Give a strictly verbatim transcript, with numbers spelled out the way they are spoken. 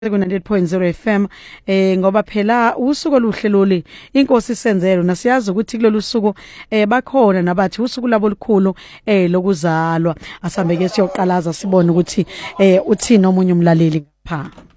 ku-ninety-eight point zero F M eh ngoba phela usuku oluhle loli inkosi isenzelo nasiyazi ukuthi kulolu suku eh bakhona nabathi usuku labo olukhulu eh lokuzalwa asambe ke siyoqalaza sibone ukuthi eh uthini omunye umlaleli pha.